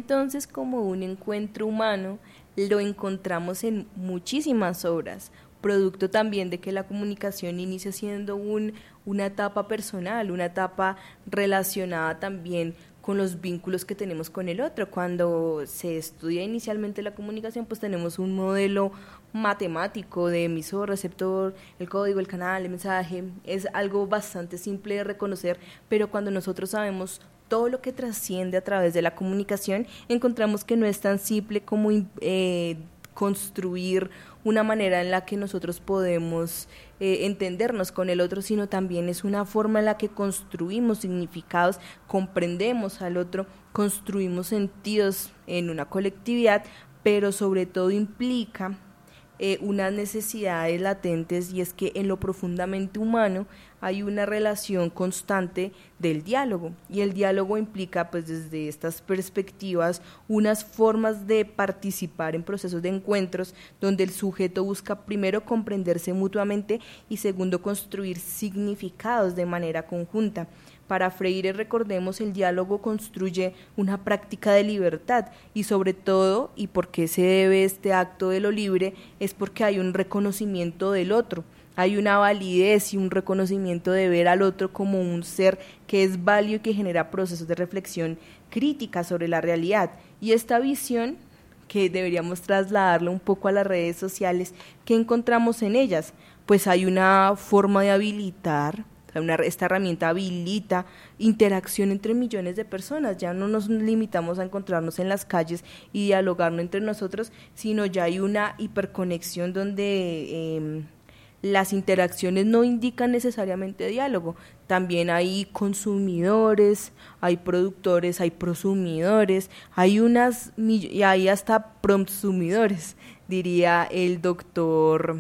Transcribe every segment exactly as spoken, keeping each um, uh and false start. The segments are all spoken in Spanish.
entonces como un encuentro humano lo encontramos en muchísimas obras, producto también de que la comunicación inicia siendo un, una etapa personal, una etapa relacionada también con los vínculos que tenemos con el otro. Cuando se estudia inicialmente la comunicación, pues tenemos un modelo matemático de emisor, receptor, el código, el canal, el mensaje, es algo bastante simple de reconocer, pero cuando nosotros sabemos todo lo que trasciende a través de la comunicación, encontramos que no es tan simple como eh, construir una manera en la que nosotros podemos eh, entendernos con el otro, sino también es una forma en la que construimos significados, comprendemos al otro, construimos sentidos en una colectividad, pero sobre todo implica eh, unas necesidades latentes, y es que en lo profundamente humano hay una relación constante del diálogo, y el diálogo implica, pues desde estas perspectivas, unas formas de participar en procesos de encuentros donde el sujeto busca primero comprenderse mutuamente y segundo construir significados de manera conjunta. Para Freire, recordemos, el diálogo construye una práctica de libertad, y sobre todo, y por qué se debe este acto de lo libre, es porque hay un reconocimiento del otro, hay una validez y un reconocimiento de ver al otro como un ser que es válido y que genera procesos de reflexión crítica sobre la realidad. Y esta visión, que deberíamos trasladarla un poco a las redes sociales, ¿qué encontramos en ellas? Pues hay una forma de habilitar, una, esta herramienta habilita interacción entre millones de personas. Ya no nos limitamos a encontrarnos en las calles y dialogarnos entre nosotros, sino ya hay una hiperconexión donde eh, las interacciones no indican necesariamente diálogo. También hay consumidores, hay productores, hay prosumidores, hay unas y hay hasta prosumidores, diría el doctor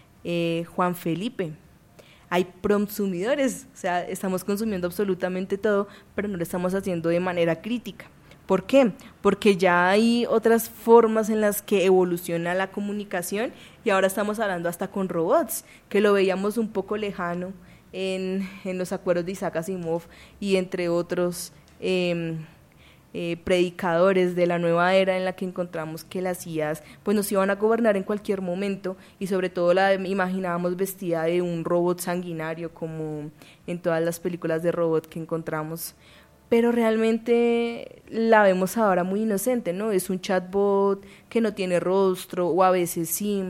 eh, Juan Felipe. Hay prosumidores, o sea, estamos consumiendo absolutamente todo, pero no lo estamos haciendo de manera crítica. ¿Por qué? Porque ya hay otras formas en las que evoluciona la comunicación, y ahora estamos hablando hasta con robots, que lo veíamos un poco lejano en, en los acuerdos de Isaac Asimov y entre otros eh, eh, predicadores de la nueva era, en la que encontramos que las I As pues nos iban a gobernar en cualquier momento, y sobre todo la imaginábamos vestida de un robot sanguinario, como en todas las películas de robot que encontramos, pero realmente la vemos ahora muy inocente, ¿no? Es un chatbot que no tiene rostro, o a veces sí.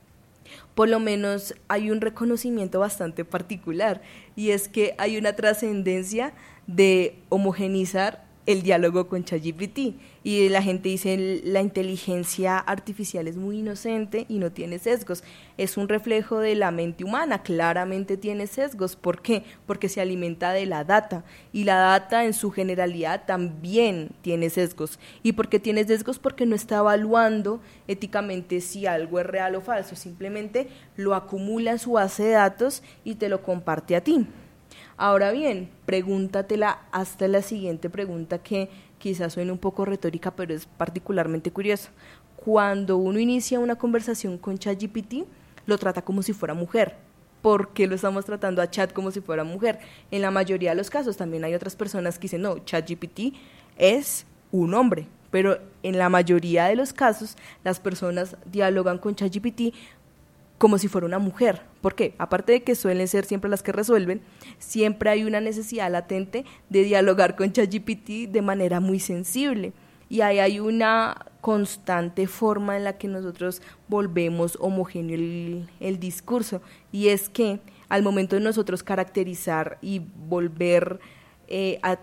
Por lo menos hay un reconocimiento bastante particular, y es que hay una trascendencia de homogenizar el diálogo con ChatGPT, y la gente dice la inteligencia artificial es muy inocente y no tiene sesgos. Es un reflejo de la mente humana, claramente tiene sesgos. ¿Por qué? Porque se alimenta de la data, y la data en su generalidad también tiene sesgos. ¿Y por qué tiene sesgos? Porque no está evaluando éticamente si algo es real o falso, simplemente lo acumula en su base de datos y te lo comparte a ti. Ahora bien, pregúntatela hasta la siguiente pregunta, que quizás suene un poco retórica, pero es particularmente curiosa. Cuando uno inicia una conversación con ChatGPT, lo trata como si fuera mujer. ¿Por qué lo estamos tratando a Chat como si fuera mujer? En la mayoría de los casos también hay otras personas que dicen, no, ChatGPT es un hombre, pero en la mayoría de los casos las personas dialogan con ChatGPT como si fuera una mujer. ¿Por qué? Aparte de que suelen ser siempre las que resuelven, siempre hay una necesidad latente de dialogar con ChatGPT de manera muy sensible, y ahí hay una constante forma en la que nosotros volvemos homogéneo el, el discurso, y es que al momento de nosotros caracterizar y volver eh, a,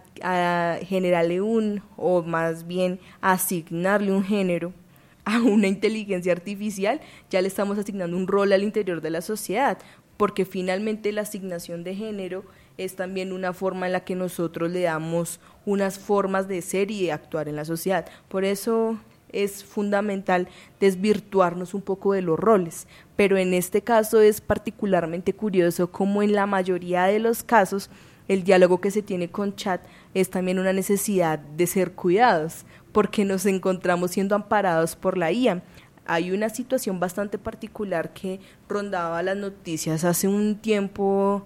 a generarle un, o más bien asignarle un género a una inteligencia artificial, ya le estamos asignando un rol al interior de la sociedad, porque finalmente la asignación de género es también una forma en la que nosotros le damos unas formas de ser y de actuar en la sociedad. Por eso es fundamental desvirtuarnos un poco de los roles, pero en este caso es particularmente curioso cómo en la mayoría de los casos el diálogo que se tiene con Chat es también una necesidad de ser cuidados, porque nos encontramos siendo amparados por la I A. Hay una situación bastante particular que rondaba las noticias hace un tiempo,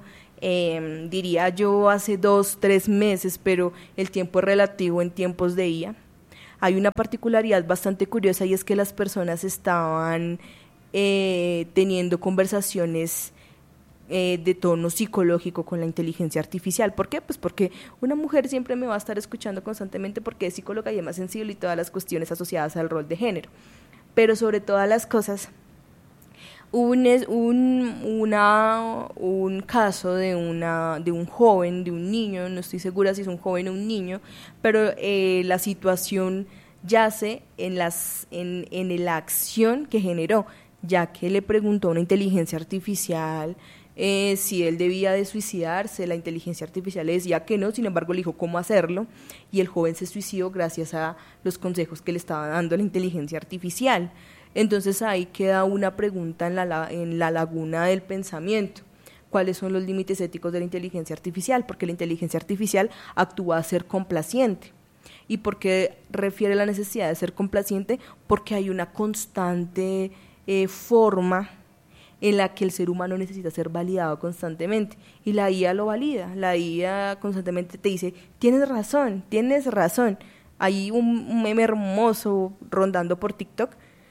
eh, diría yo hace dos, tres meses, pero el tiempo es relativo en tiempos de I A. hay una particularidad bastante curiosa, y es que las personas estaban eh, teniendo conversaciones eh, de tono psicológico con la inteligencia artificial. ¿Por qué? Pues porque una mujer siempre me va a estar escuchando constantemente porque es psicóloga y es más sensible y todas las cuestiones asociadas al rol de género. Pero sobre todas las cosas, un, un, una, un caso de, una, de un joven, de un niño, no estoy segura si es un joven o un niño, pero eh, la situación yace en, las, en, en la acción que generó, ya que le preguntó a una inteligencia artificial eh, si él debía de suicidarse. La inteligencia artificial le decía que no, sin embargo le dijo cómo hacerlo, y el joven se suicidó gracias a los consejos que le estaba dando la inteligencia artificial. Entonces ahí queda una pregunta en la, en la laguna del pensamiento. ¿Cuáles son los límites éticos de la inteligencia artificial? Porque la inteligencia artificial actúa a ser complaciente. ¿Y por qué refiere la necesidad de ser complaciente? Porque hay una constante eh, forma en la que el ser humano necesita ser validado constantemente, y la I A lo valida. La I A constantemente te dice, tienes razón, tienes razón. Hay un, un meme hermoso rondando por TikTok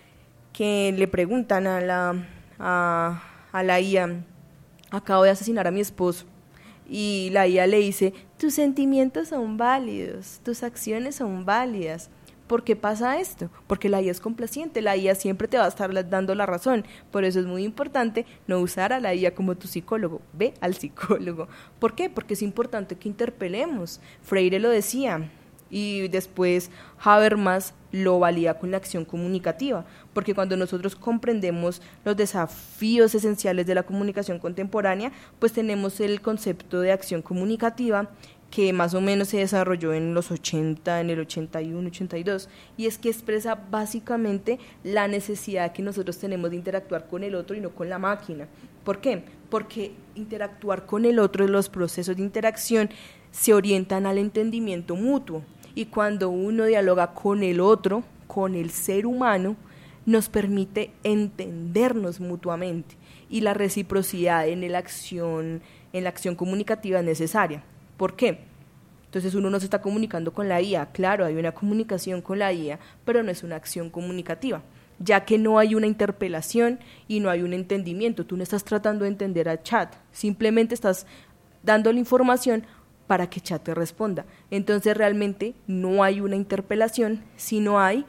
que le preguntan a la, a, a la I A, acabo de asesinar a mi esposo, y la I A le dice, tus sentimientos son válidos, tus acciones son válidas. ¿Por qué pasa esto? Porque la I A es complaciente, la I A siempre te va a estar dando la razón. Por eso es muy importante no usar a la I A como tu psicólogo, ve al psicólogo. ¿Por qué? Porque es importante que interpelemos. Freire lo decía, y después Habermas lo valía con la acción comunicativa, porque cuando nosotros comprendemos los desafíos esenciales de la comunicación contemporánea, pues tenemos el concepto de acción comunicativa, que más o menos se desarrolló en los ochenta, en el ochenta y uno, ochenta y dos, y es que expresa básicamente la necesidad que nosotros tenemos de interactuar con el otro y no con la máquina. ¿Por qué? Porque interactuar con el otro, los procesos de interacción se orientan al entendimiento mutuo, y cuando uno dialoga con el otro, con el ser humano, nos permite entendernos mutuamente, y la reciprocidad en la acción, en la acción comunicativa es necesaria. ¿Por qué? Entonces uno no se está comunicando con la I A, claro, hay una comunicación con la I A, pero no es una acción comunicativa, ya que no hay una interpelación y no hay un entendimiento. Tú no estás tratando de entender a Chat, simplemente estás dando la información para que Chat te responda. Entonces realmente no hay una interpelación, sino hay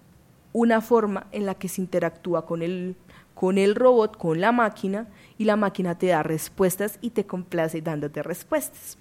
una forma en la que se interactúa con el, con el robot, con la máquina, y la máquina te da respuestas y te complace dándote respuestas.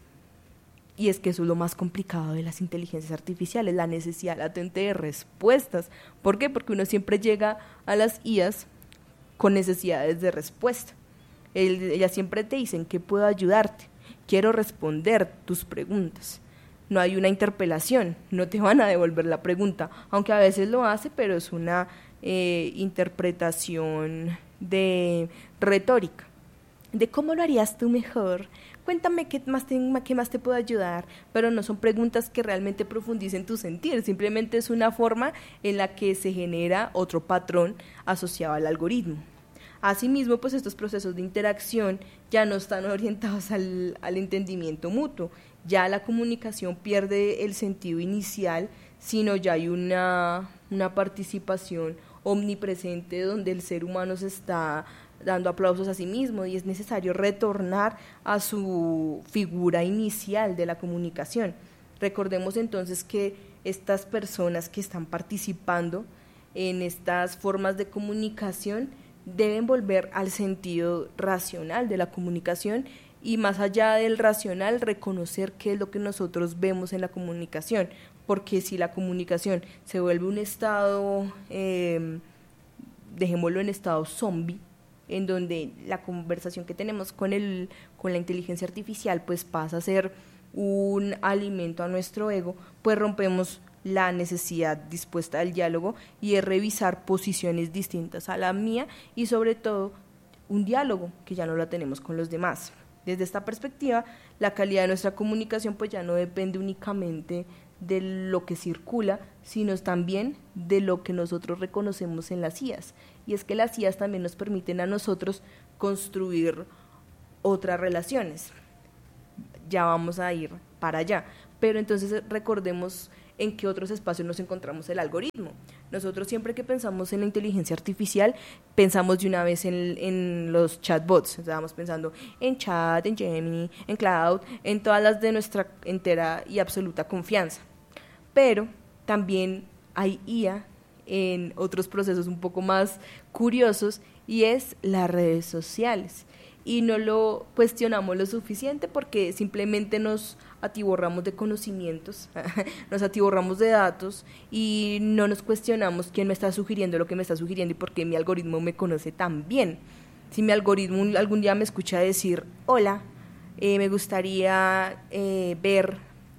Y es que eso es lo más complicado de las inteligencias artificiales, la necesidad latente de respuestas. ¿Por qué? Porque uno siempre llega a las I As con necesidades de respuesta. El, ellas siempre te dicen que puedo ayudarte, quiero responder tus preguntas. No hay una interpelación, no te van a devolver la pregunta, aunque a veces lo hace, pero es una eh, interpretación de retórica, de cómo lo harías tú mejor, cuéntame qué más te, qué más te puedo ayudar, pero no son preguntas que realmente profundicen tu sentir, simplemente es una forma en la que se genera otro patrón asociado al algoritmo. Asimismo, pues estos procesos de interacción ya no están orientados al, al entendimiento mutuo, ya la comunicación pierde el sentido inicial, sino ya hay una, una participación omnipresente donde el ser humano se está dando aplausos a sí mismo, y es necesario retornar a su figura inicial de la comunicación. Recordemos entonces que estas personas que están participando en estas formas de comunicación deben volver al sentido racional de la comunicación, y más allá del racional, reconocer qué es lo que nosotros vemos en la comunicación, porque si la comunicación se vuelve un estado, eh, dejémoslo en estado zombie, en donde la conversación que tenemos con, el, con la inteligencia artificial pues pasa a ser un alimento a nuestro ego, pues rompemos la necesidad dispuesta del diálogo, y es revisar posiciones distintas a la mía, y sobre todo un diálogo que ya no la tenemos con los demás. Desde esta perspectiva, la calidad de nuestra comunicación pues ya no depende únicamente de lo que circula, sino también de lo que nosotros reconocemos en las I As, y es que las I As también nos permiten a nosotros construir otras relaciones. Ya vamos a ir para allá, pero entonces recordemos en qué otros espacios nos encontramos el algoritmo. Nosotros siempre que pensamos en la inteligencia artificial, pensamos de una vez en, en los chatbots, estábamos pensando en chat, en Gemini, en Cloud, en todas las de nuestra entera y absoluta confianza. Pero también hay I A en otros procesos un poco más curiosos, y es las redes sociales. Y no lo cuestionamos lo suficiente porque simplemente nos atiborramos de conocimientos, nos atiborramos de datos y no nos cuestionamos quién me está sugiriendo lo que me está sugiriendo y por qué mi algoritmo me conoce tan bien. Si mi algoritmo algún día me escucha decir, hola, eh, me gustaría eh, ver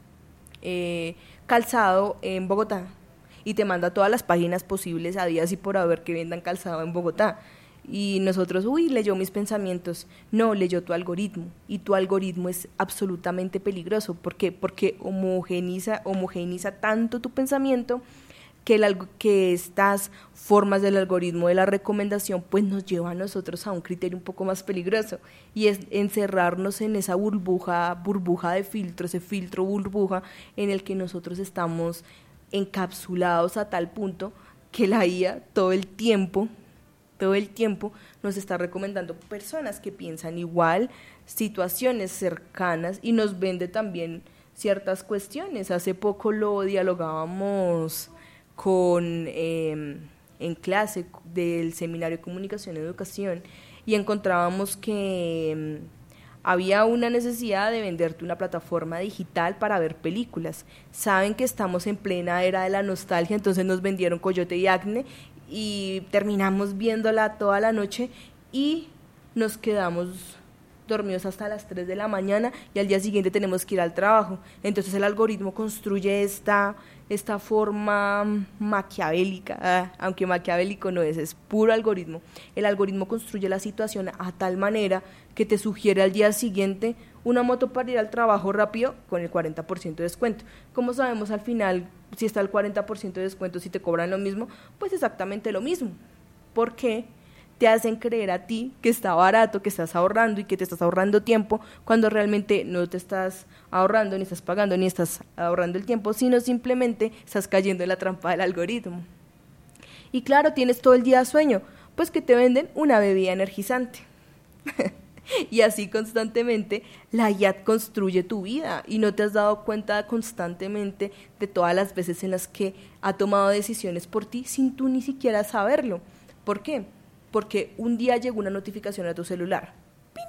eh, calzado en Bogotá, y te manda todas las páginas posibles a días y por haber que vendan calzado en Bogotá. Y nosotros, uy, leyó mis pensamientos. No, leyó tu algoritmo. Y tu algoritmo es absolutamente peligroso. ¿Por qué? Porque homogeniza, homogeniza tanto tu pensamiento que, el, que estas formas del algoritmo de la recomendación pues nos llevan a nosotros a un criterio un poco más peligroso. Y es encerrarnos en esa burbuja, burbuja de filtro, ese filtro burbuja en el que nosotros estamos encapsulados a tal punto que la I A todo el tiempo todo el tiempo nos está recomendando personas que piensan igual, situaciones cercanas, y nos vende también ciertas cuestiones. Hace poco lo dialogábamos con eh, en clase del seminario de comunicación y educación, y encontrábamos que eh, había una necesidad de venderte una plataforma digital para ver películas. Saben que estamos en plena era de la nostalgia, entonces nos vendieron Coyote y Acne y terminamos viéndola toda la noche y nos quedamos dormidos hasta las tres de la mañana y al día siguiente tenemos que ir al trabajo. Entonces el algoritmo construye esta, esta forma maquiavélica, ah, aunque maquiavélico no es, es puro algoritmo. El algoritmo construye la situación a tal manera que te sugiere al día siguiente una moto para ir al trabajo rápido con el cuarenta por ciento de descuento. ¿Cómo sabemos al final si está el cuarenta por ciento de descuento, si te cobran lo mismo? Pues exactamente lo mismo. ¿Por qué? Te hacen creer a ti que está barato, que estás ahorrando y que te estás ahorrando tiempo, cuando realmente no te estás ahorrando, ni estás pagando, ni estás ahorrando el tiempo, sino simplemente estás cayendo en la trampa del algoritmo. Y claro, tienes todo el día sueño, pues que te venden una bebida energizante. Y así constantemente la I A construye tu vida y no te has dado cuenta constantemente de todas las veces en las que ha tomado decisiones por ti sin tú ni siquiera saberlo. ¿Por qué? Porque un día llegó una notificación a tu celular. ¡Pin!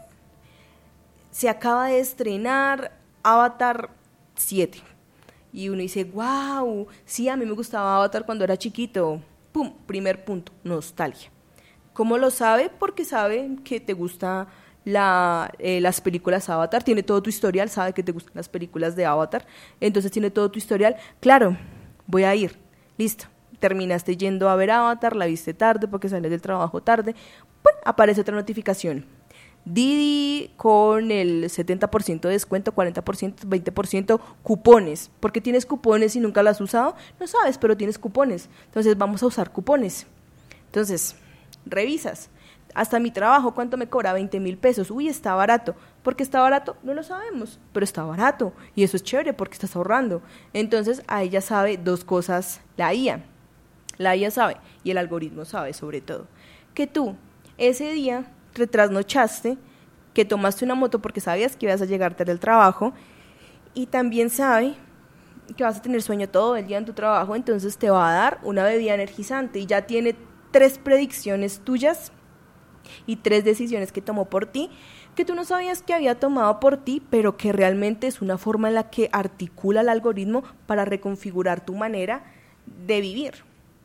Se acaba de estrenar Avatar siete. Y uno dice, wow, sí, a mí me gustaba Avatar cuando era chiquito. ¡Pum! Primer punto, nostalgia. ¿Cómo lo sabe? Porque sabe que te gusta la, eh, las películas Avatar, tiene todo tu historial, sabe que te gustan las películas de Avatar, entonces tiene todo tu historial. Claro, voy a ir, listo. Terminaste yendo a ver Avatar, la viste tarde porque sales del trabajo tarde, bueno, aparece otra notificación. Didi con el setenta por ciento de descuento, cuarenta por ciento, veinte por ciento, cupones. ¿Por qué tienes cupones y nunca los has usado? No sabes, pero tienes cupones. Entonces vamos a usar cupones. Entonces, revisas. Hasta mi trabajo, ¿cuánto me cobra? veinte mil pesos. Uy, está barato. ¿Por qué está barato? No lo sabemos, pero está barato. Y eso es chévere porque estás ahorrando. Entonces, ahí ya sabe dos cosas la I A. La I A sabe, y el algoritmo sabe sobre todo, que tú ese día te trasnochaste, que tomaste una moto porque sabías que ibas a llegar tarde al trabajo, y también sabe que vas a tener sueño todo el día en tu trabajo, entonces te va a dar una bebida energizante, y ya tiene tres predicciones tuyas y tres decisiones que tomó por ti, que tú no sabías que había tomado por ti, pero que realmente es una forma en la que articula el algoritmo para reconfigurar tu manera de vivir.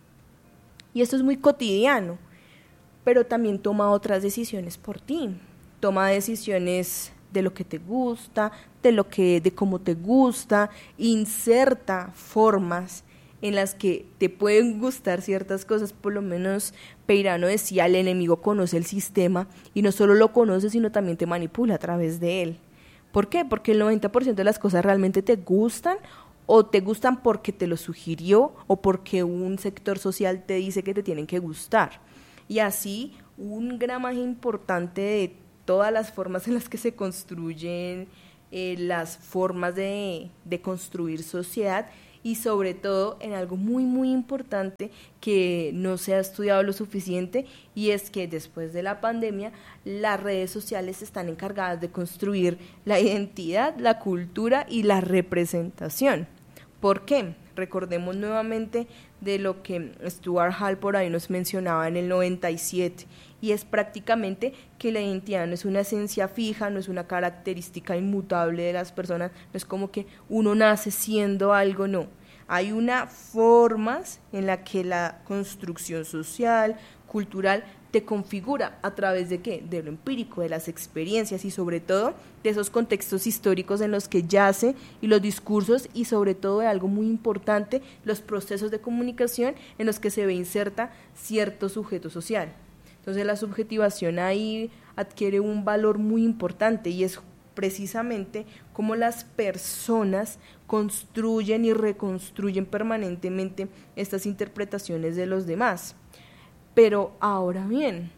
Y esto es muy cotidiano, pero también toma otras decisiones por ti. Toma decisiones de lo que te gusta, de lo que, de cómo te gusta, inserta formas en las que te pueden gustar ciertas cosas. Por lo menos Peirano decía, el enemigo conoce el sistema, y no solo lo conoce, sino también te manipula a través de él. ¿Por qué? Porque el noventa por ciento de las cosas realmente te gustan, o te gustan porque te lo sugirió o porque un sector social te dice que te tienen que gustar. Y así un gramaje importante de todas las formas en las que se construyen eh, las formas de, de construir sociedad y sobre todo en algo muy muy importante que no se ha estudiado lo suficiente, y es que después de la pandemia las redes sociales están encargadas de construir la identidad, la cultura y la representación. ¿Por qué? Recordemos nuevamente de lo que Stuart Hall por ahí nos mencionaba en el noventa y siete, y es prácticamente que la identidad no es una esencia fija, no es una característica inmutable de las personas, no es como que uno nace siendo algo, no. Hay unas formas en las que la construcción social, cultural, te configura a través de qué, de lo empírico, de las experiencias y sobre todo de esos contextos históricos en los que yace y los discursos y sobre todo de algo muy importante, los procesos de comunicación en los que se ve inserta cierto sujeto social. Entonces la subjetivación ahí adquiere un valor muy importante y es precisamente cómo las personas construyen y reconstruyen permanentemente estas interpretaciones de los demás. Pero ahora bien,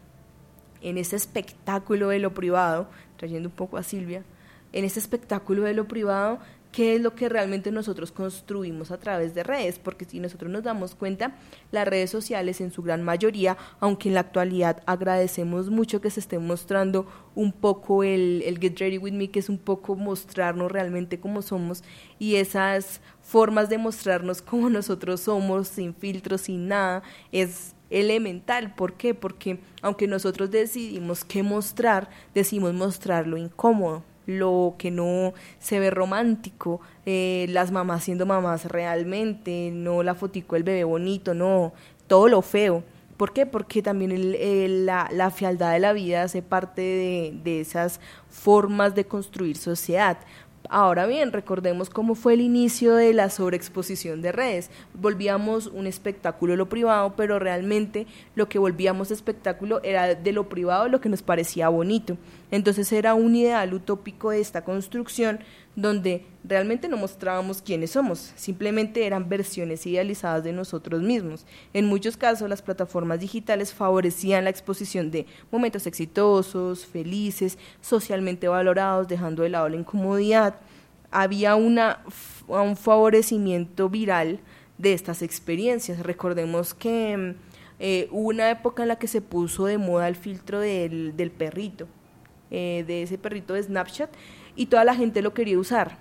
en ese espectáculo de lo privado, trayendo un poco a Silvia, en ese espectáculo de lo privado, ¿qué es lo que realmente nosotros construimos a través de redes? Porque si nosotros nos damos cuenta, las redes sociales en su gran mayoría, aunque en la actualidad agradecemos mucho que se esté mostrando un poco el, el Get Ready With Me, que es un poco mostrarnos realmente cómo somos, y esas formas de mostrarnos como nosotros somos, sin filtros, sin nada, es elemental. ¿Por qué? Porque aunque nosotros decidimos qué mostrar, decimos mostrar lo incómodo, lo que no se ve romántico, eh, las mamás siendo mamás realmente, no la fotico del bebé bonito, no, todo lo feo. ¿Por qué? Porque también el, el, la, la fealdad de la vida hace parte de, de esas formas de construir sociedad. Ahora bien, recordemos cómo fue el inicio de la sobreexposición de redes. Volvíamos un espectáculo de lo privado, pero realmente lo que volvíamos espectáculo era de lo privado lo que nos parecía bonito. Entonces era un ideal utópico de esta construcción donde realmente no mostrábamos quiénes somos, simplemente eran versiones idealizadas de nosotros mismos. En muchos casos las plataformas digitales favorecían la exposición de momentos exitosos, felices, socialmente valorados, dejando de lado la incomodidad. Había una, un favorecimiento viral de estas experiencias. Recordemos que eh, hubo una época en la que se puso de moda el filtro del, del perrito, eh, de ese perrito de Snapchat, y toda la gente lo quería usar.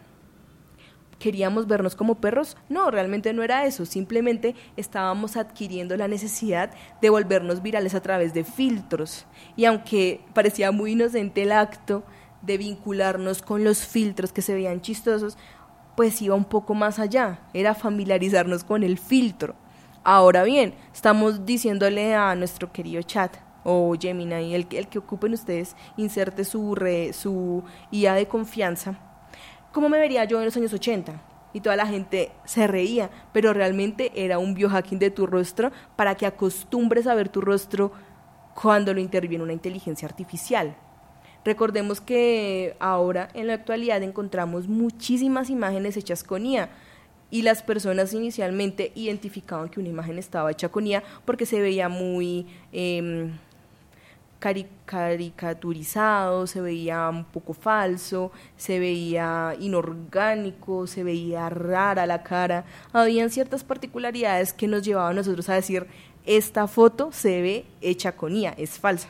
¿Queríamos vernos como perros? No, realmente no era eso, simplemente estábamos adquiriendo la necesidad de volvernos virales a través de filtros, y aunque parecía muy inocente el acto de vincularnos con los filtros que se veían chistosos, pues iba un poco más allá, era familiarizarnos con el filtro. Ahora bien, estamos diciéndole a nuestro querido chat o Gemini, el, el que ocupen ustedes, inserte su, re, su I A de confianza, ¿cómo me vería yo en los años ochenta? Y toda la gente se reía, pero realmente era un biohacking de tu rostro para que acostumbres a ver tu rostro cuando lo interviene una inteligencia artificial. Recordemos que ahora en la actualidad encontramos muchísimas imágenes hechas con I A, y las personas inicialmente identificaban que una imagen estaba hecha con I A porque se veía muy eh, cari- caricaturizado, se veía un poco falso, se veía inorgánico, se veía rara la cara. Habían ciertas particularidades que nos llevaban a nosotros a decir, esta foto se ve hecha con I A, es falsa.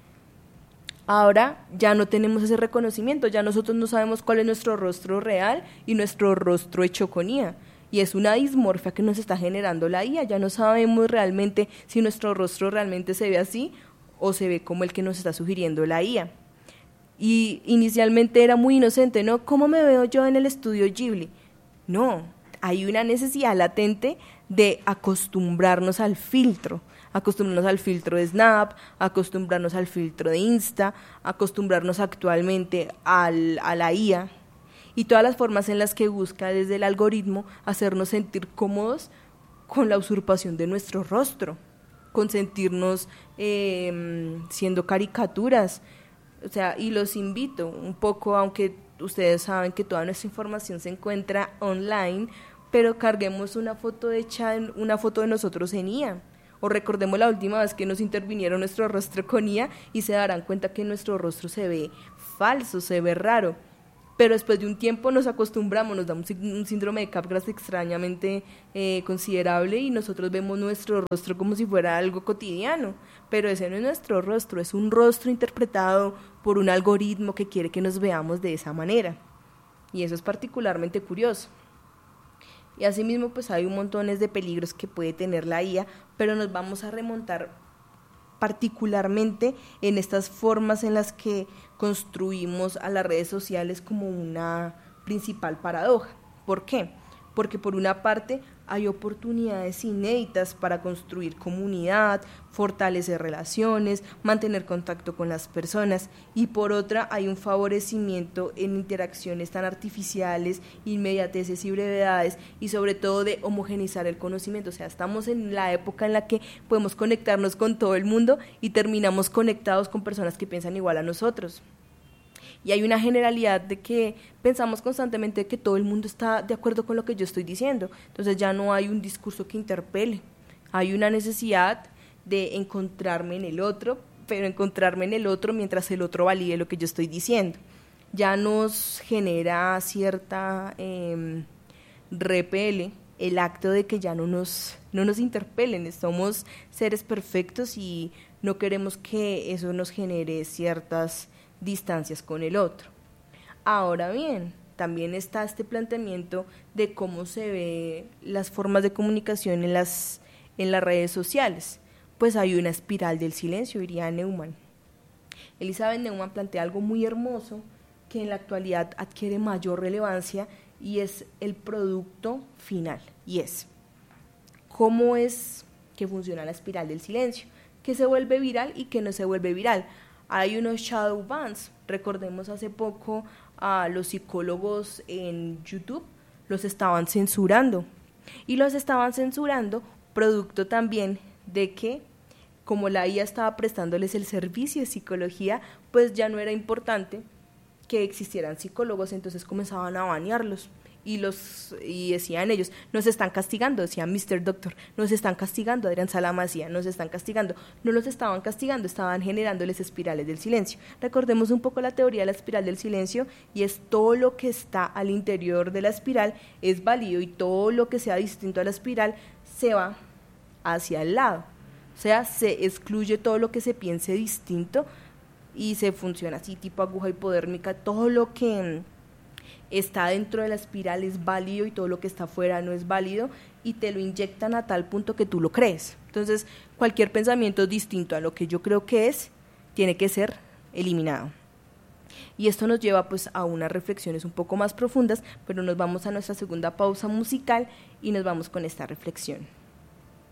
Ahora ya no tenemos ese reconocimiento, ya nosotros no sabemos cuál es nuestro rostro real y nuestro rostro hecho con I A. Y es una dismorfia que nos está generando la I A, ya no sabemos realmente si nuestro rostro realmente se ve así o se ve como el que nos está sugiriendo la I A. Y inicialmente era muy inocente, ¿no? ¿Cómo me veo yo en el estudio Ghibli? No, hay una necesidad latente de acostumbrarnos al filtro, acostumbrarnos al filtro de Snap, acostumbrarnos al filtro de Insta, acostumbrarnos actualmente al, a la I A y todas las formas en las que busca desde el algoritmo hacernos sentir cómodos con la usurpación de nuestro rostro, con sentirnos eh, siendo caricaturas. O sea, y los invito un poco, aunque ustedes saben que toda nuestra información se encuentra online, pero carguemos una foto hecha, en, una foto de nosotros en I A. O recordemos la última vez que nos intervinieron nuestro rostro con I A y se darán cuenta que nuestro rostro se ve falso, se ve raro. pero después de un tiempo nos acostumbramos, nos da un, un síndrome de Capgras extrañamente eh, considerable y nosotros vemos nuestro rostro como si fuera algo cotidiano, pero ese no es nuestro rostro, es un rostro interpretado por un algoritmo que quiere que nos veamos de esa manera, y eso es particularmente curioso. Y asimismo pues hay un montón de peligros que puede tener la I A, pero nos vamos a remontar particularmente en estas formas en las que construimos a las redes sociales como una principal paradoja. ¿Por qué? Porque por una parte hay oportunidades inéditas para construir comunidad, fortalecer relaciones, mantener contacto con las personas, y por otra hay un favorecimiento en interacciones tan artificiales, inmediateces y brevedades, y sobre todo de homogeneizar el conocimiento. O sea, estamos en la época en la que podemos conectarnos con todo el mundo y terminamos conectados con personas que piensan igual a nosotros. Y hay una generalidad de que pensamos constantemente que todo el mundo está de acuerdo con lo que yo estoy diciendo, entonces ya no hay un discurso que interpele, hay una necesidad de encontrarme en el otro, pero encontrarme en el otro mientras el otro valide lo que yo estoy diciendo. Ya nos genera cierta eh, repele el acto de que ya no nos, no nos interpelen, somos seres perfectos y no queremos que eso nos genere ciertas distancias con el otro. Ahora bien, también está este planteamiento de cómo se ve las formas de comunicación en las, en las redes sociales. Pues hay una espiral del silencio, diría Neumann. Elizabeth Neumann plantea algo muy hermoso que en la actualidad adquiere mayor relevancia y es el producto final, y es cómo es que funciona la espiral del silencio, que se vuelve viral y que no se vuelve viral. Hay unos shadow bans, recordemos hace poco a los psicólogos en YouTube, los estaban censurando, y los estaban censurando producto también de que como la I A estaba prestándoles el servicio de psicología, pues ya no era importante que existieran psicólogos, entonces comenzaban a banearlos. Y, los, y decían ellos, nos están castigando, decía mister Doctor, nos están castigando, Adrián Salama decía, nos están castigando, no los estaban castigando, estaban generándoles espirales del silencio. Recordemos un poco la teoría de la espiral del silencio, y es todo lo que está al interior de la espiral es válido, y todo lo que sea distinto a la espiral se va hacia el lado, o sea, se excluye todo lo que se piense distinto, y se funciona así, tipo aguja hipodérmica, todo lo que está dentro de la espiral es válido y todo lo que está afuera no es válido, y te lo inyectan a tal punto que tú lo crees. Entonces, cualquier pensamiento distinto a lo que yo creo que es, tiene que ser eliminado. Y esto nos lleva pues a unas reflexiones un poco más profundas, pero nos vamos a nuestra segunda pausa musical y nos vamos con esta reflexión.